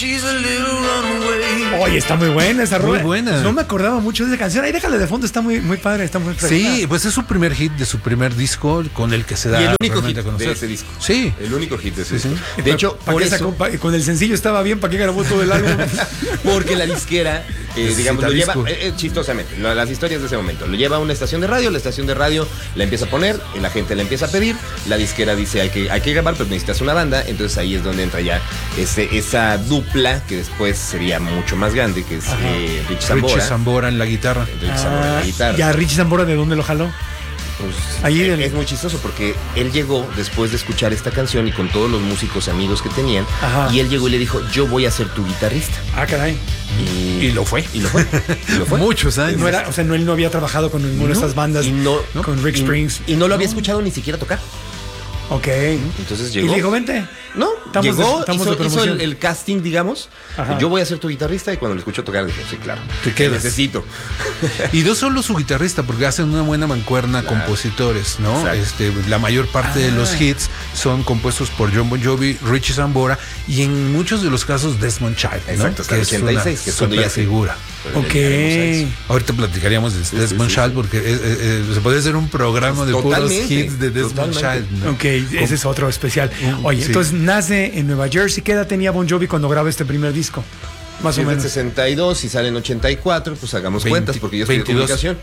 Oye, está muy buena esa rola. Muy buena. No me acordaba mucho de esa canción. Ahí déjala de fondo, está muy, muy padre, está muy fresca. Sí, pues es su primer hit de su primer disco con el que se da Y el único hit realmente a conocer. de ese disco. Sí. El único hit de ese Sí, disco. sí. De hecho, por eso, con el sencillo estaba bien, ¿para qué grabó todo el álbum? porque la disquera, digamos, lo lleva, discos. chistosamente, las historias de ese momento, lo lleva a una estación de radio, la estación de radio la empieza a poner, la gente la empieza a pedir, la disquera dice hay que grabar, pero necesitas una banda, entonces ahí es donde entra ya esa dupla que después sería mucho más grande, que es Richie Sambora. Richie Sambora en la guitarra. Richie Sambora en la guitarra. Ya, Richie Sambora, ¿de dónde lo jaló? Pues, Ahí es muy chistoso porque él llegó después de escuchar esta canción y con todos los músicos amigos que tenían, y él llegó y le dijo, yo voy a ser tu guitarrista. Ah, caray. Y lo fue. Y lo fue. Y lo fue. Muchos años. No era, o sea, él no había trabajado con ninguna de estas bandas, con Rick Springs. Y no lo había escuchado ni siquiera tocar. Ok. Entonces llegó. Y le dijo, vente. No, Estamos llegó, de hizo promoción. el casting, digamos. Ajá. Yo voy a ser tu guitarrista y cuando lo escuchó tocar dije, sí, claro. Te quedas. Necesito. Y no solo su guitarrista, porque hacen una buena mancuerna compositores, ¿no? La mayor parte de los hits son compuestos por Jon Bon Jovi, Richie Sambora y en muchos de los casos Desmond Child, ¿no? Exacto, hasta que el 86, que es cuando ya se figura. Ok. Ahorita platicaríamos de Desmond Child porque se puede hacer un programa de puros hits de Desmond Child, ¿no? Ok, ese es otro especial. Oye, sí. entonces nace en Nueva Jersey. ¿Qué edad tenía Bon Jovi cuando graba este primer disco? Más o en menos. 62 y sale en 84, pues hagamos cuentas porque yo estudié comunicación.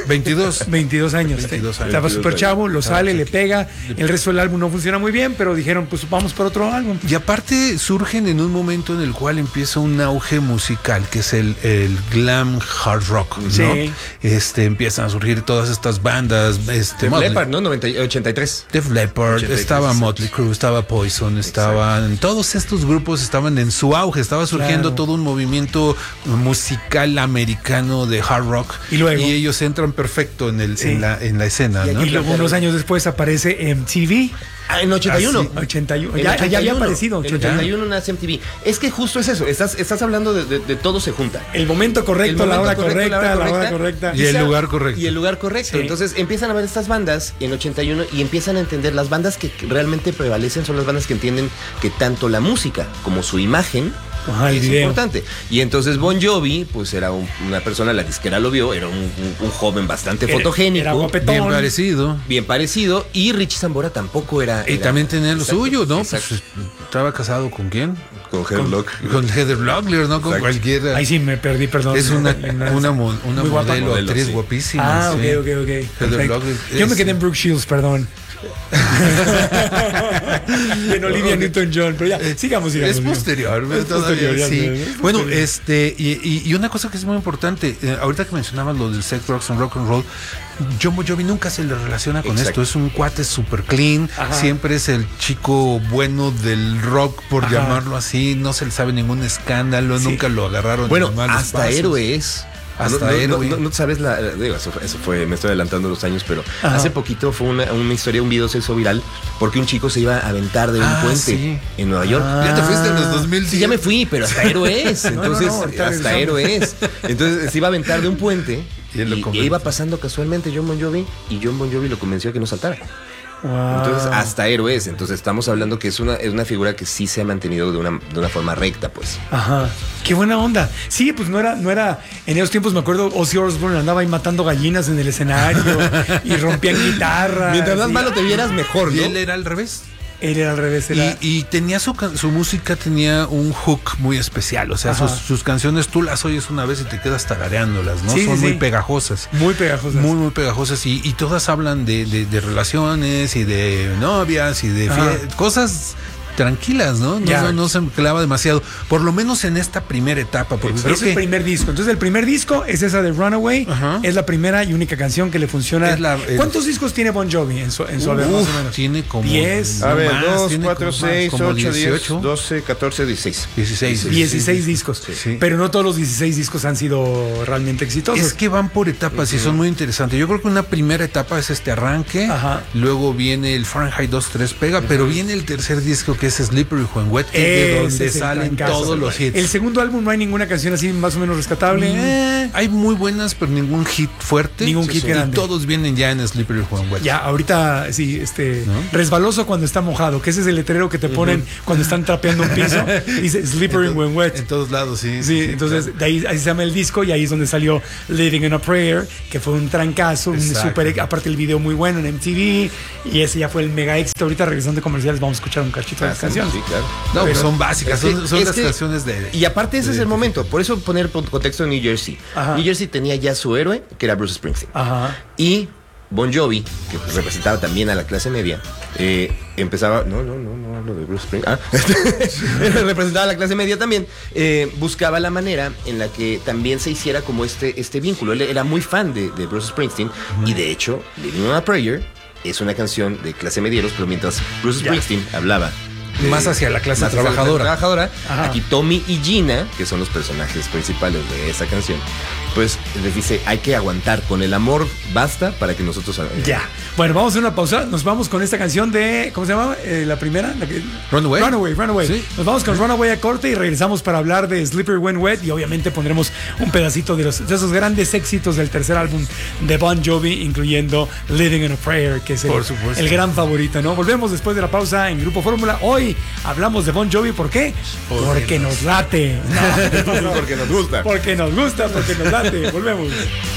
22 años. 22 años. Estaba súper chavo, lo sale, le pega. El resto del álbum no funciona muy bien, pero dijeron, pues vamos por otro álbum. Y aparte surgen en un momento en el cual empieza un auge musical, que es el glam hard rock, ¿no? Sí. Empiezan a surgir todas estas bandas. Def Leppard, ¿no? 83. Def Leppard, 83, estaba Motley Crue, estaba Poison, estaban... Todos estos grupos estaban en su auge, estaba surgiendo todo un movimiento musical americano de hard rock. Y luego ellos entran perfecto en la escena, ¿no? Y luego unos años después aparece MTV. Ah, en 81. Sí, 81. Ya había aparecido. En 81 nace MTV. Es que justo es eso. Estás hablando de todo se junta. El momento correcto, la hora correcta. Y el lugar correcto. Y el lugar correcto. Sí. Entonces empiezan a ver estas bandas en 81 y empiezan a entender las bandas que realmente prevalecen son las bandas que entienden que tanto la música como su imagen es importante. Y entonces Bon Jovi, pues era una persona, la disquera lo vio, era un joven bastante fotogénico. Era guapetón. Bien parecido. Y Richie Sambora tampoco era. Y también tenía lo suyo, ¿no? Pues, estaba casado con quién? Con Heather Locklear. Con Heather Locklear, ¿no? Con cualquiera. Ahí sí me perdí, perdón. Es una modelo, actriz sí. guapísima. Ah, sí. ok. Heather Locklear. Yo me quedé en Brooke Shields, perdón. En Olivia Newton-John, pero ya, sigamos. Es posterior, sí. Bueno, y una cosa que es muy importante, ahorita que mencionabas lo del sex, drugs and rock and roll, Jon Bon Jovi nunca se le relaciona con esto, es un cuate super clean, siempre es el chico bueno del rock, por llamarlo así, no se le sabe ningún escándalo, nunca lo agarraron. Bueno, en malos hasta pasos. Héroes. No sabes eso fue, me estoy adelantando los años, pero hace poquito fue una historia, un video se hizo viral porque un chico se iba a aventar de un puente en Nueva York. Ya te fuiste en los 2000. Sí, ya me fui, pero hasta Héroes. Entonces, hasta Héroes. Entonces se iba a aventar de un puente y iba pasando casualmente Jon Bon Jovi y Jon Bon Jovi lo convenció a que no saltara. Wow. Entonces, hasta Héroes. Entonces, estamos hablando que es una figura que sí se ha mantenido de una forma recta, pues. Ajá. Qué buena onda. Sí, pues no era. En esos tiempos me acuerdo, Ozzy Osbourne andaba ahí matando gallinas en el escenario y rompían guitarras. Mientras más malo te vieras, mejor, ¿no? Y él era al revés. Él era al revés. Y tenía su música, tenía un hook muy especial. O sea, sus canciones tú las oyes una vez y te quedas tarareándolas, ¿no? Son muy pegajosas. Muy pegajosas. Muy pegajosas. Y todas hablan de relaciones y de novias y de cosas tranquilas, ¿no? No se clava demasiado. Por lo menos en esta primera etapa. Porque es el primer disco. Entonces, el primer disco es esa de Runaway. Es la primera y única canción que le funciona. ¿Cuántos discos tiene Bon Jovi en su haber, más o menos? Tiene como 10. A ver, 2, 4, 6, 8, 10, 12, 14, 16. 16 discos. Sí. Pero no todos los 16 discos han sido realmente exitosos. Es que van por etapas y son muy interesantes. Yo creo que una primera etapa es este arranque. Luego viene el Fahrenheit 2.3 pega, pero viene el tercer disco que que es Slippery When Wet, de donde salen todos los hits. El segundo álbum no hay ninguna canción así más o menos rescatable. Hay muy buenas, pero ningún hit fuerte. Ningún hit grande. Y todos vienen ya en Slippery When Wet. Ya, ahorita sí, ¿no? Resbaloso cuando está mojado, que ese es el letrero que te ponen cuando están trapeando un piso. Dice Slippery When Wet. En todos lados, sí. Sí, entonces claro. De ahí se llama el disco y ahí es donde salió Living in a Prayer, que fue un trancazo, un super, aparte el video muy bueno en MTV, y ese ya fue el mega éxito. Ahorita regresando de comerciales vamos a escuchar un cachito de las canciones. Sí, claro. No, pero son básicas, son las canciones de... Y aparte ese es el momento, por eso poner contexto en New Jersey. Ajá. New Jersey tenía ya su héroe, que era Bruce Springsteen. Ajá. Y Bon Jovi, que representaba también a la clase media, empezaba... No hablo de Bruce Springsteen. Representaba a la clase media también. Buscaba la manera en la que también se hiciera como este vínculo. Él era muy fan de Bruce Springsteen y de hecho, Living on a Prayer es una canción de clase medieros, pero mientras Bruce Springsteen hablaba más hacia la clase trabajadora. Aquí Tommy y Gina, que son los personajes principales de esa canción, pues les dice, hay que aguantar, con el amor basta para que nosotros... Ya. Bueno, vamos a hacer una pausa, nos vamos con esta canción de, ¿cómo se llama? La primera. Runaway. ¿Sí? Nos vamos con Runaway a corte y regresamos para hablar de Slippery When Wet y obviamente pondremos un pedacito de esos grandes éxitos del tercer álbum de Bon Jovi, incluyendo Living in a Prayer, que es el gran favorito, ¿no? Volvemos después de la pausa en Grupo Fórmula. Hoy hablamos de Bon Jovi, ¿por qué? Porque nos late. No, porque nos gusta. Porque nos late. Volvemos.